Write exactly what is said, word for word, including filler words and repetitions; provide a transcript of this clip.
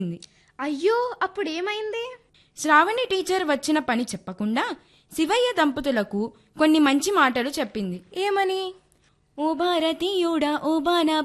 అయ్యో, అప్పుడేమైంది? శ్రావణి టీచర్ వచ్చిన పని చెప్పకుండా శివయ్య దంపతులకు కొన్ని మంచి మాటలు చెప్పింది. ఏమని? ఓ భారతీయుడా ఓ బానా